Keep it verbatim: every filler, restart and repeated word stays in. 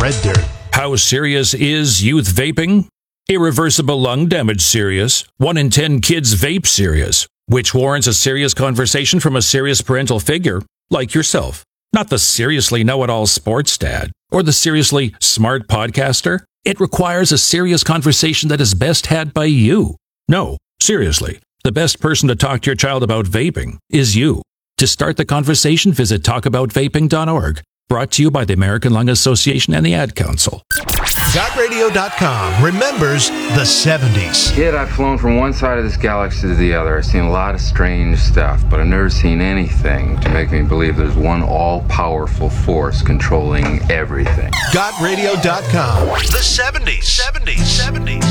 Red Dirt. How serious is youth vaping? Irreversible lung damage serious. One in ten kids vape serious, which warrants a serious conversation from a serious parental figure like yourself. Not the seriously know-it-all sports dad or the seriously smart podcaster. It requires a serious conversation that is best had by you. No, seriously, the best person to talk to your child about vaping is you. To start the conversation, visit talk about vaping dot org. Brought to you by the American Lung Association and the Ad Council. God Radio dot com remembers the seventies. Kid, I've flown from one side of this galaxy to the other. I've seen a lot of strange stuff, but I've never seen anything to make me believe there's one all-powerful force controlling everything. God Radio dot com. The seventies. seventies. seventies.